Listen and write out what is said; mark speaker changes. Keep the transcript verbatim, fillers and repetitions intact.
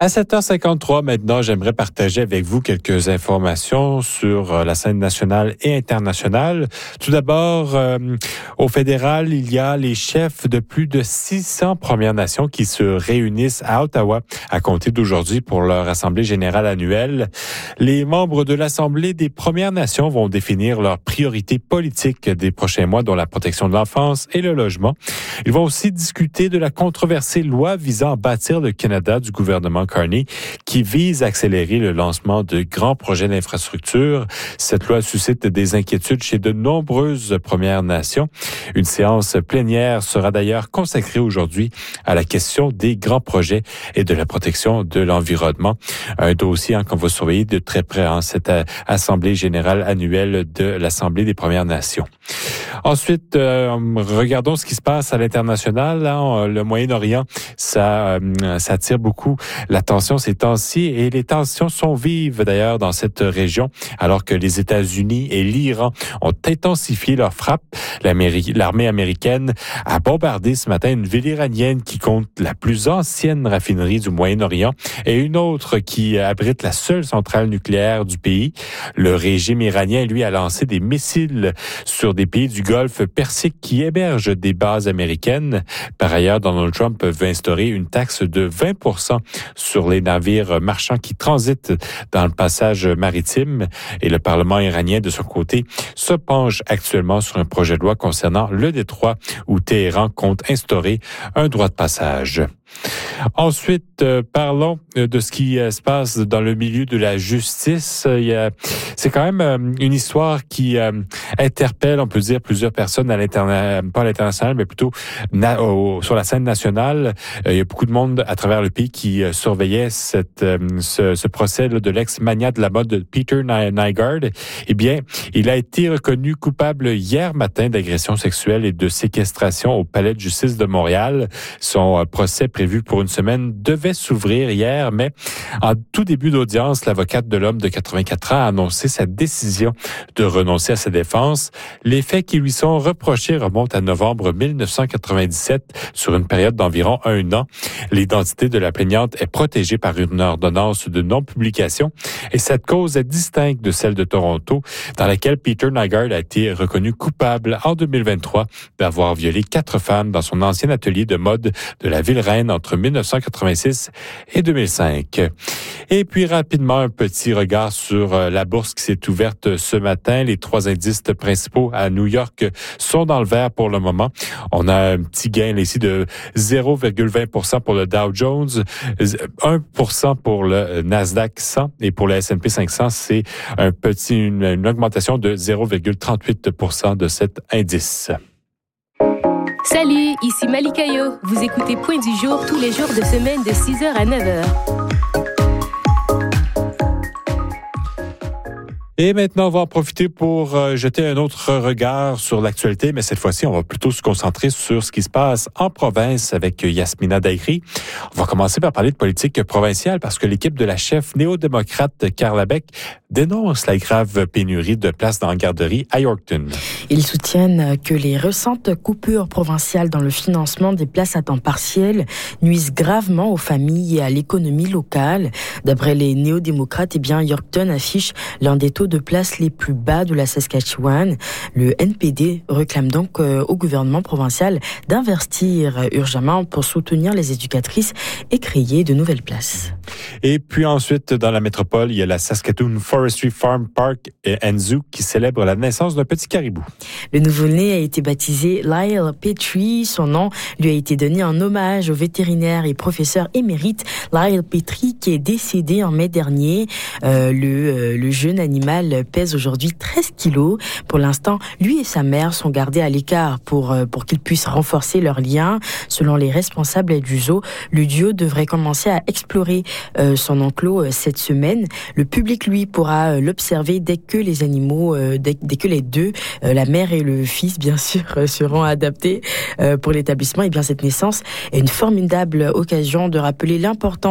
Speaker 1: À sept heures cinquante-trois maintenant, j'aimerais partager avec vous quelques informations sur la scène nationale et internationale. Tout d'abord, euh, au fédéral, il y a les chefs de plus de six cents Premières Nations qui se réunissent à Ottawa à compter d'aujourd'hui pour leur Assemblée générale annuelle. Les membres de l'Assemblée des Premières Nations vont définir leurs priorités politiques des prochains mois, dont la protection de l'enfance et le logement. Ils vont aussi discuter de la controversée loi visant à bâtir le Canada du gouvernement Carney, qui vise à accélérer le lancement de grands projets d'infrastructure. Cette loi suscite des inquiétudes chez de nombreuses Premières Nations. Une séance plénière sera d'ailleurs consacrée aujourd'hui à la question des grands projets et de la protection de l'environnement. Un dossier hein, qu'on va surveiller de très près, hein, cette Assemblée générale annuelle de l'Assemblée des Premières Nations. Ensuite, euh, regardons ce qui se passe à l'international. Hein. Le Moyen-Orient, ça, euh, ça attire beaucoup l'attention ces temps-ci et les tensions sont vives d'ailleurs dans cette région alors que les États-Unis et l'Iran ont intensifié leurs frappes. L'Améri- l'armée américaine a bombardé ce matin une ville iranienne qui compte la plus ancienne raffinerie du Moyen-Orient et une autre qui abrite la seule centrale nucléaire du pays. Le régime iranien, lui, a lancé des missiles sur des pays du Golfe Persique qui hébergent des bases américaines. Par ailleurs, Donald Trump veut instaurer une taxe de vingt pour cent sur les navires marchands qui transitent dans le passage maritime. Et le Parlement iranien, de son côté, se penche actuellement sur un projet de loi concernant le détroit où Téhéran compte instaurer un droit de passage. Ensuite, euh, parlons de ce qui euh, se passe dans le milieu de la justice. Il y a, c'est quand même euh, une histoire qui euh, interpelle, on peut dire, plusieurs personnes à l'international, pas à l'international, mais plutôt na- au, sur la scène nationale. Euh, il y a beaucoup de monde à travers le pays qui euh, surveillait cette, euh, ce, ce procès là, de l'ex-magnat de la mode Peter Nygard. Eh bien, il a été reconnu coupable hier matin d'agression sexuelle et de séquestration au Palais de justice de Montréal. Son euh, procès prévu pour une semaine devait s'ouvrir hier, mais en tout début d'audience, l'avocate de l'homme de quatre-vingt-quatre ans a annoncé sa décision de renoncer à sa défense. Les faits qui lui sont reprochés remontent à novembre dix-neuf cent quatre-vingt-dix-sept, sur une période d'environ un an. L'identité de la plaignante est protégée par une ordonnance de non-publication et cette cause est distincte de celle de Toronto, dans laquelle Peter Nygard a été reconnu coupable en deux mille vingt-trois d'avoir violé quatre femmes dans son ancien atelier de mode de la Ville-Reine entre dix-neuf cent quatre-vingt-six et deux mille cinq. Et puis rapidement, un petit regard sur la bourse qui s'est ouverte ce matin. Les trois indices principaux à New York sont dans le vert pour le moment. On a un petit gain ici de zéro virgule vingt pour cent pour le Dow Jones, un pour cent pour le Nasdaq cent et pour le S and P cinq cents, c'est un petit, une, une augmentation de zéro virgule trente-huit pour cent de cet indice.
Speaker 2: Salut, ici Malika Yo. Vous écoutez Point du jour tous les jours de semaine de six heures à neuf heures.
Speaker 1: Et maintenant, on va en profiter pour euh, jeter un autre regard sur l'actualité, mais cette fois-ci, on va plutôt se concentrer sur ce qui se passe en province avec Yasmina Daïri. On va commencer par parler de politique provinciale parce que l'équipe de la chef néo-démocrate Carla Beck dénonce la grave pénurie de places dans la garderie à Yorkton.
Speaker 3: Ils soutiennent que les récentes coupures provinciales dans le financement des places à temps partiel nuisent gravement aux familles et à l'économie locale. D'après les néo-démocrates, eh bien, Yorkton affiche l'un des taux de places les plus bas de la Saskatchewan. Le N P D réclame donc au gouvernement provincial d'investir urgemment pour soutenir les éducatrices et créer de nouvelles places.
Speaker 1: Et puis ensuite, dans la métropole, il y a la Saskatoon Forestry Farm Park and Zoo qui célèbre la naissance d'un petit caribou.
Speaker 3: Le nouveau-né a été baptisé Lyle Petrie. Son nom lui a été donné en hommage au vétérinaire et professeur émérite Lyle Petrie qui est décédé en mai dernier. Euh, le, euh, le jeune animal pèse aujourd'hui treize kilos. Pour l'instant, lui et sa mère sont gardés à l'écart pour, euh, pour qu'ils puissent renforcer leur lien. Selon les responsables du zoo, le duo devrait commencer à explorer euh, son enclos euh, cette semaine. Le public, lui, pourra euh, l'observer dès que les animaux, euh, dès, dès que les deux, euh, la mère et le fils, bien sûr, euh, seront adaptés euh, pour l'établissement. Et bien, cette naissance est une formidable occasion de rappeler l'importance